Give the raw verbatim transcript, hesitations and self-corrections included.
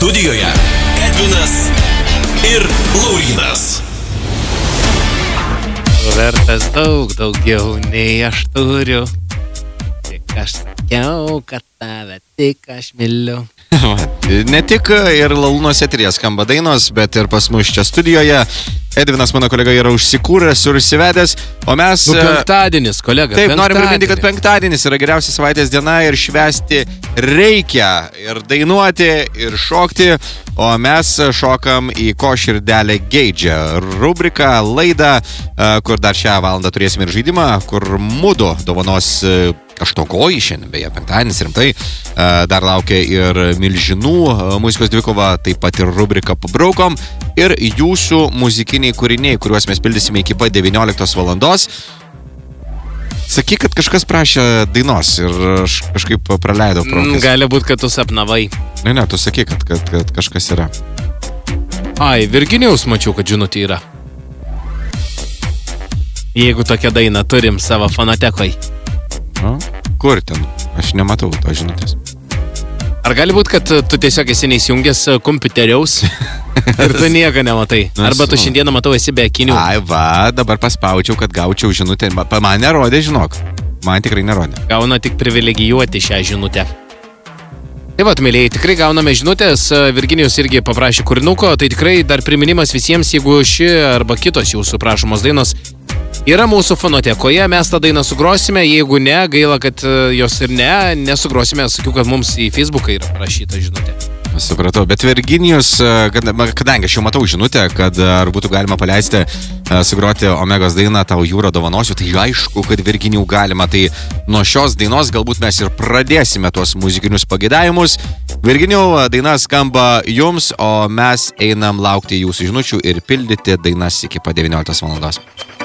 Studijoje Edvinas ir Laurynas. Vertas daug daugiau nei aš turiu. Tik aš sakiau, kad tave tik aš myliu. Ne tik ir Lalūnos eteryje skamba dainos, bet ir pas mus čia studijoje. Edvinas, mano kolega, yra užsikūręs ir užsivedęs, o mes... Nu, penktadienis, kolega. Taip, norim priminti, kad penktadienis yra geriausia savaitės diena ir švęsti reikia, ir dainuoti, ir šokti, o mes šokam į Ko širdelė geidžia rubriką, laidą, kur dar šią valandą turėsime ir žaidimą, kur mudu dovanos... Aštuonkojį šiandien, beje, penktadienis rimtai, dar laukia ir milžinų muzikos dvikova, taip pat ir rubrika Pabraukom ir jūsų muzikiniai kūriniai, kuriuos mes pildysime iki pat devynioliktos valandos. Sakyk, kad kažkas prašė dainos ir aš kažkaip praleidau prokis. Gali būti, kad tu sapnavai. Ne, ne, tu sakyk, kad, kad, kad kažkas yra. Ai, Virginijaus mačiau, kad žinutė yra. Jeigu tokią dainą turim savo fonotekoj. Nu, kur ten? Aš nematau to žinutės. Ar gali būti, kad tu tiesiog esi neįsijungęs kompiuteriaus ir tu nieko nematai? Arba tu šiandieną matau esi be akinių? Ai, va, dabar paspaudžiau, kad gaučiau žinutę. Man nerodė, žinok. Man tikrai nerodė. Gauna tik privilegijuoti šią žinutę. Taip pat, mėlėjai, tikrai gauname žinutės. Virginijus irgi paprašė kūrinuko. Tai tikrai dar priminimas visiems, jeigu ši arba kitos jūsų prašomos dainos yra mūsų fonotekoje, mes tą dainą sugrosime, jeigu ne, gaila, kad jos ir ne, nesugrosime, sakiau, kad mums į Facebooką yra parašyta žinutė. Supratau, bet Virginijus, kadangi aš jau matau žinutę, kad ar būtų galima paleisti, sugroti Omegos dainą Tau jūra dovanosiu, tai aišku, kad Virginijų galima, tai nuo šios dainos galbūt mes ir pradėsime tuos muzikinius pageidavimus. Virginijų daina skamba jums, o mes einam laukti jūsų žinučių ir pildyti dainas iki pat devynioliktos valandos.